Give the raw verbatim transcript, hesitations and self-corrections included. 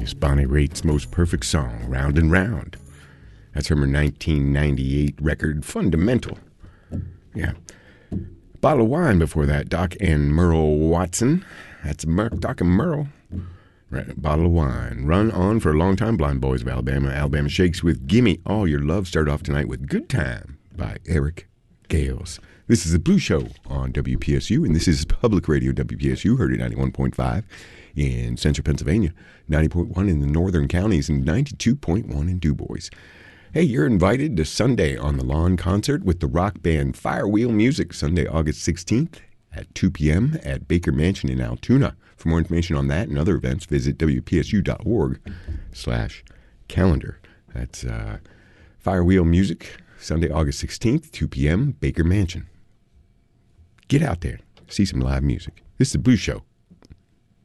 Miss Bonnie Raitt's most perfect song, Round and Round. That's from her nineteen ninety-eight record, Fundamental. Yeah. Bottle of Wine before that, Doc and Merle Watson. That's Mer- Doc and Merle. Right, Bottle of Wine. Run on for a long time, Blind Boys of Alabama. Alabama Shakes with Gimme All Your Love. Start off tonight with Good Time by Eric Gales. This is the Blue Show on W P S U, and this is Public Radio W P S U. Heard it ninety-one point five in central Pennsylvania, ninety point one in the northern counties, and ninety-two point one in DuBois. Hey, you're invited to Sunday on the Lawn concert with the rock band Firewheel Music, Sunday, August sixteenth at two p.m. at Baker Mansion in Altoona. For more information on that and other events, visit W P S U dot org slash calendar. That's uh, Firewheel Music, Sunday, August sixteenth, two p.m., Baker Mansion. Get out there. See some live music. This is the Blue Show